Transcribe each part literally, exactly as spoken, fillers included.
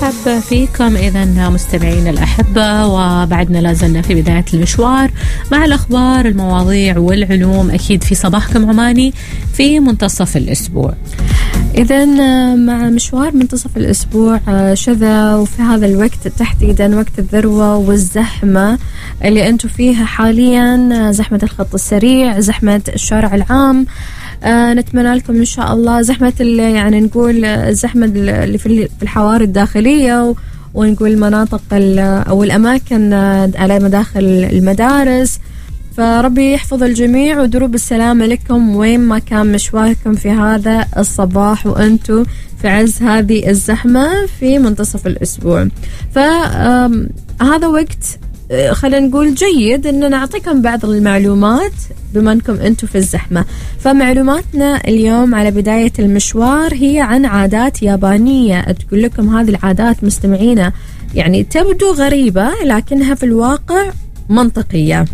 مرحبا فيكم إذا مستمعين الأحبة، وبعدنا لازلنا في بداية المشوار مع الأخبار المواضيع والعلوم أكيد في صباحكم عماني في منتصف الأسبوع. إذا مع مشوار منتصف الأسبوع شذا، وفي هذا الوقت تحديدا وقت الذروة والزحمة اللي أنتم فيها حاليا، زحمة الخط السريع، زحمة الشارع العام. آه نتمنى لكم إن شاء الله زحمة يعني نقول الزحمة اللي في الحواري الداخلية، ونقول المناطق أو الأماكن على مداخل المدارس، فربي يحفظ الجميع ودروب السلامة لكم وين ما كان مشواركم في هذا الصباح وأنتم في عز هذه الزحمة في منتصف الأسبوع. فهذا وقت خلينا نقول جيد أن نعطيكم بعض المعلومات بما أنكم أنتم في الزحمة. فمعلوماتنا اليوم على بداية المشوار هي عن عادات يابانية. تقول لكم هذه العادات مستمعينا يعني تبدو غريبة لكنها في الواقع منطقية.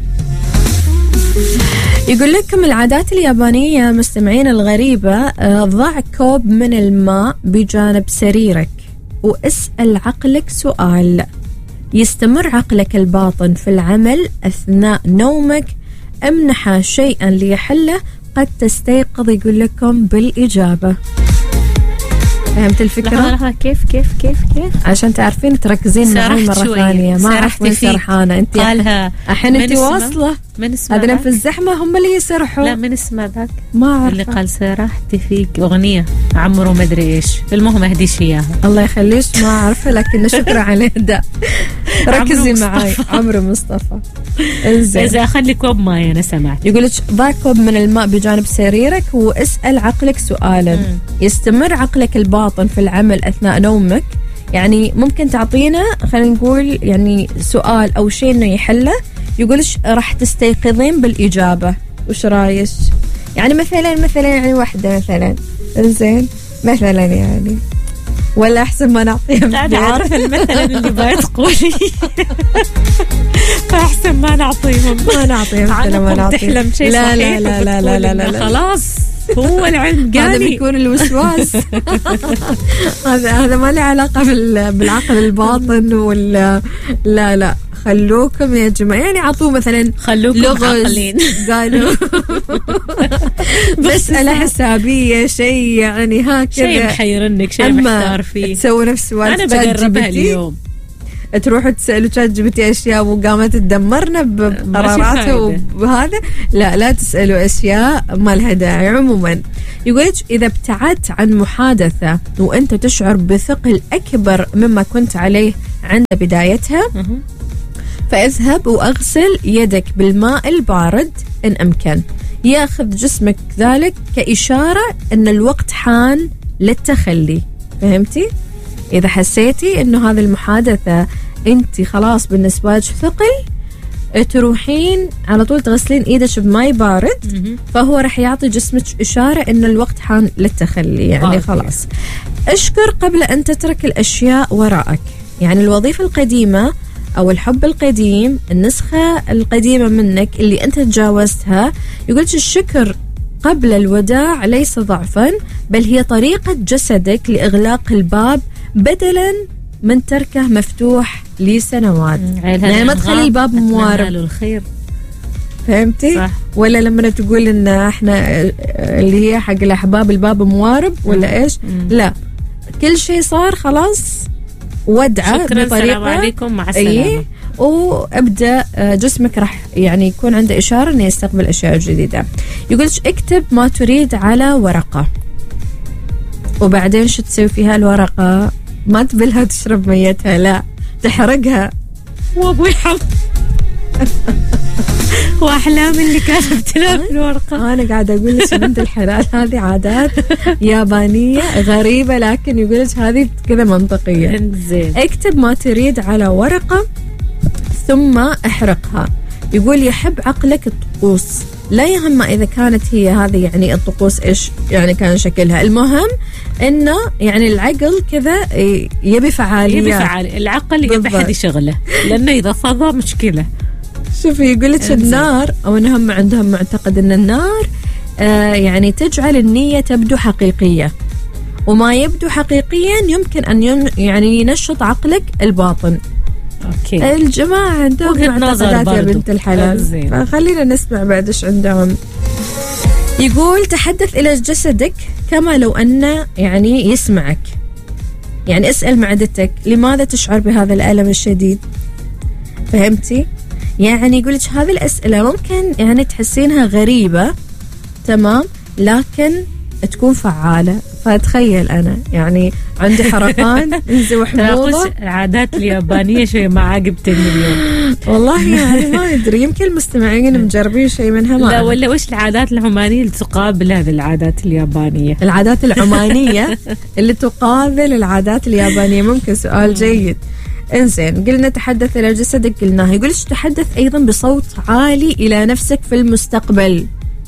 يقول لكم العادات اليابانية مستمعين الغريبة، ضع كوب من الماء بجانب سريرك واسأل عقلك سؤال، يستمر عقلك الباطن في العمل أثناء نومك أم نحى شيئا ليحله؟ قد تستيقظ يقول لكم بالإجابة. فهمت الفكرة؟ لحظة لحظة كيف كيف كيف كيف عشان تعرفين تركزين معي مرة ثانية. ما أعرف وين سرحانة أنت. قالها الحين أنت واصلة. من اسمه هذا في الزحمة هم اللي يسرحوا. لا من اسمه ذاك ما أعرف اللي قال سرحت فيك أغنية عمرو ما أدري إيش. المهم أهديش إياها. الله يخليش ما أعرفه لكن شكرا على ده. ركزي معي. عمرو مصطفى. إذا أخلي كوب ماء أنا سمعت. يقولك ضع كوب من الماء بجانب سريرك واسأل عقلك سؤالا، م. يستمر عقلك الباطن في العمل أثناء نومك. يعني ممكن تعطينا خلينا نقول يعني سؤال أو شيء إنه يحله، يقولش راح تستيقظين بالإجابة. وش رايش؟ يعني مثلا مثلا يعني واحدة مثلا زين مثلا يعني ولا أحسن ما نعطيها. لا عارف المثل اللي باي تقولي فأحسن ما نعطيهم ما نعطيهم مثلا ما نعطيهم. لا لا لا لا لا لا, لا, لا خلاص هو العلم قالي. هذا بيكون الوسواس. هذا هذا ما له علاقة بالعقل الباطن ولا لا لا. خلوكم يا جماعة يعني عطوه مثلا خلوكم عقلين. قالوا مسألة حسابية شيء يعني هكذا شيء محيرنك شيء محتار فيه. تسوي نفس أنا بقربها اليوم. تروحوا تسألوا شات جي بي تي أشياء وقامت تدمرنا بقراراته وهذا. لا لا تسألوا أشياء ما لها داعي. عموما يقولك إذا ابتعدت عن محادثة وأنت تشعر بثقل أكبر مما كنت عليه عند بدايتها، فاذهب واغسل يدك بالماء البارد إن أمكن. يأخذ جسمك ذلك كإشارة أن الوقت حان للتخلي. فهمتي؟ إذا حسيتي أنه هذه المحادثة أنت خلاص بالنسبة لك ثقل، تروحين على طول تغسلين إيدك بماء بارد، فهو رح يعطي جسمك إشارة أن الوقت حان للتخلي. يعني آه خلاص. أشكر قبل أن تترك الأشياء وراءك. يعني الوظيفة القديمة أو الحب القديم، النسخة القديمة منك اللي أنت تجاوزتها، يقولك الشكر قبل الوداع ليس ضعفا، بل هي طريقة جسدك لإغلاق الباب بدلا من تركه مفتوح لسنوات. يعني ما تخلي الباب موارب. الخير. فهمتي؟ صح. ولا لما تقول إن إحنا اللي هي حق الأحباب الباب موارب ولا إيش؟ مم. لا، كل شيء صار خلاص ودعة شكرا. بطريقة. السلام عليكم مع السلامة. أيه. وابدأ جسمك راح يعني يكون عنده إشارة إنه يستقبل أشياء جديدة. يقولش اكتب ما تريد على ورقة، وبعدين شو تسوي فيها الورقة؟ ما تبلها تشرب ميتها، لا تحرقها. وابوي حظ واحلام اللي كانت تلعب في الورقة. انا قاعده اقول لك بنت الحلال هذه عادات يابانيه غريبه، لكن يقول لك هذه كذا منطقيه. زين. اكتب ما تريد على ورقه ثم احرقها. يقول يحب عقلك الطقوس، لا يهم إذا كانت هي هذه يعني الطقوس إيش يعني كان شكلها، المهم إنه يعني العقل كذا يبي فعالية. يبي فعالية. العقل يبي حد يشغله، لأنه إذا فضى مشكلة. شوفي يقولك النار، أو أنهم عندهم معتقد أن النار آه يعني تجعل النية تبدو حقيقية، وما يبدو حقيقيا يمكن أن ين يعني ينشط عقلك الباطن. أوكي. الجماعة عندهم معتقدات يا بنت الحلال، فخلينا نسمع بعد إيش عندهم. يقول تحدث إلى جسدك كما لو أنه يعني يسمعك. يعني اسأل معدتك لماذا تشعر بهذا الألم الشديد؟ فهمتي؟ يعني يقولك هذه الأسئلة ممكن يعني تحسينها غريبة، تمام، لكن تكون فعالة. فتخيل أنا يعني عندي حرقان انزل حموضة. العادات اليابانية شيء ما عاقبتني اليوم والله يعني ما أدري، يمكن المستمعين مجربين شيء منها. ما لا ولا وش العادات العمانية اللي تقابل هذه العادات اليابانية؟ العادات العمانية اللي تقابل العادات اليابانية، ممكن سؤال جيد. انزين قلنا تحدث إلى جسدك، قلناه. يقولش تحدث أيضا بصوت عالي إلى نفسك في المستقبل.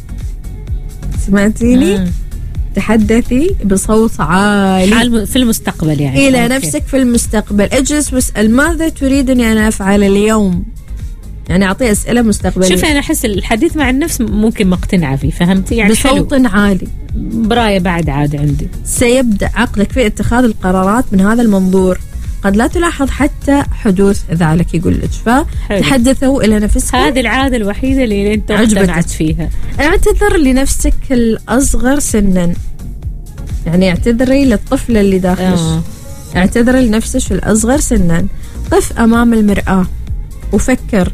سمعتيني؟ مم. تحدثي بصوت عالي في المستقبل يعني إلى أوكي. نفسك في المستقبل. اجلس واسأل ماذا تريدني أن أفعل اليوم؟ يعني أعطي أسئلة مستقبلية. شوف أنا أحس الحديث مع النفس ممكن مقتنع فيه، فهمتي؟ يعني بصوت حلو. عالي. براية بعد عادة عندي. سيبدأ عقلك في اتخاذ القرارات من هذا المنظور، قد لا تلاحظ حتى حدوث ذلك. يقول لك فتحدثوا إلى نفسك. هذه العادة الوحيدة اللي أنت اقتنعت فيها. اعتذر لنفسك الأصغر سنا، يعني اعتذري للطفل اللي داخلش. أوه. اعتذري لنفسك الأصغر سنا. قف أمام المرآة وفكر،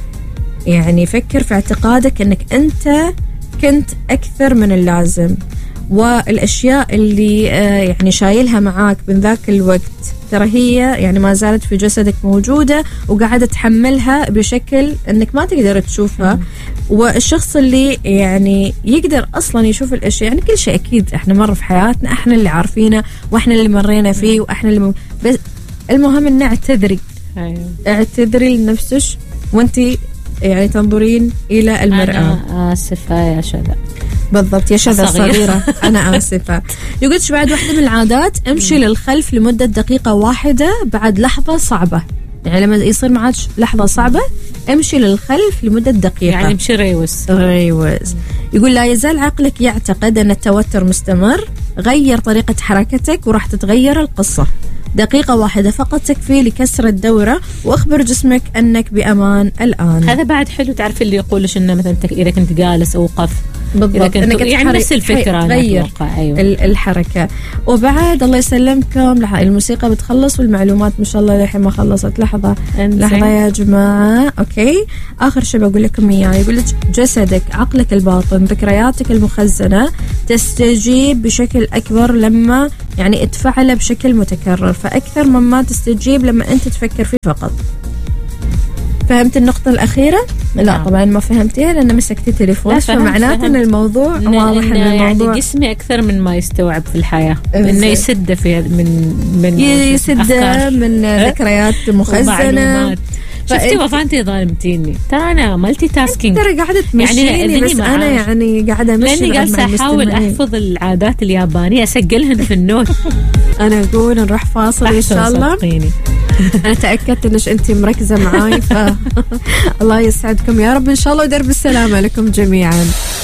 يعني فكر في اعتقادك أنك أنت كنت أكثر من اللازم، والأشياء اللي يعني شايلها معاك من ذاك الوقت ترى هي يعني ما زالت في جسدك موجودة وقاعدة تحملها بشكل أنك ما تقدر تشوفها. والشخص اللي يعني يقدر أصلا يشوف الأشياء، يعني كل شيء أكيد إحنا مر في حياتنا، إحنا اللي عارفينه وإحنا اللي مرينا فيه وإحنا اللي م... بس المهم أن اعتذري. اعتذري لنفسك وانتي يعني تنظرين إلى المرآة. أنا آسفة يا شذا. بالضبط يا شذا صغيرة. أنا آسفة. يقولش بعد واحدة من العادات امشي للخلف لمدة دقيقة واحدة بعد لحظة صعبة. يعني لما يصير معك لحظة صعبة امشي للخلف لمدة دقيقة، يعني امشي ريوس ريوس. يقول لا يزال عقلك يعتقد أن التوتر مستمر، غير طريقة حركتك وراح تتغير القصة. دقيقة واحدة فقط تكفي لكسر الدورة، وأخبر جسمك أنك بأمان الآن. هذا بعد حلو. تعرف اللي يقولش إنه مثلا إذا كنت جالس أوقف. بالضبط. يعني نفس الفكرة. غير أيوة. الحركة. وبعد الله يسلمكم لح... الموسيقى بتخلص والمعلومات ما شاء الله لحين ما خلصت. لحظة لحظة يا جماعة. أوكي آخر شيء بقول لكم إياه. يقول لك جسدك، عقلك الباطن، ذكرياتك المخزنة تستجيب بشكل أكبر لما يعني تفعله بشكل متكرر، فأكثر مما تستجيب لما أنت تفكر فيه فقط. فهمت النقطة الأخيرة؟ لا, لا طبعا ما فهمتيها لأن مسكتي تليفون، فمعناته أن الموضوع واضح. أن الموضوع يعني جسمي أكثر من ما يستوعب في الحياة، إنه يسد في من من يسد من ذكريات مخزنة. شفتي وفانتي ظالمتيني، ترى أنا مالتي تاسكينج، ترى قاعدة تمشيني يعني بس أنا يعني قاعدة أمشي. لأني جالسة أحاول أحفظ العادات اليابانية أسجلهن في النوت. أنا أقول نروح فاصل إن شاء الله. أنا تأكدت إنش أنت مركزة معاي، ف الله يسعدكم يا رب إن شاء الله ودرب السلامة لكم جميعا.